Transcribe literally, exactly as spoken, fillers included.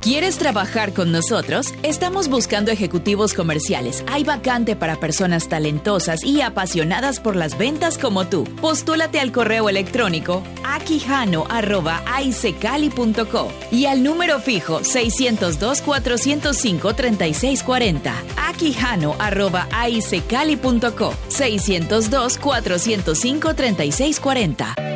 ¿Quieres trabajar con nosotros? Estamos buscando ejecutivos comerciales. Hay vacante para personas talentosas y apasionadas por las ventas como tú. Postúlate al correo electrónico aquijano arroba aicecali punto co y al número fijo seiscientos dos, cuatrocientos cinco, treinta y seis cuarenta. aquijano arroba aicecali punto co seiscientos dos, cuatrocientos cinco, treinta y seis cuarenta.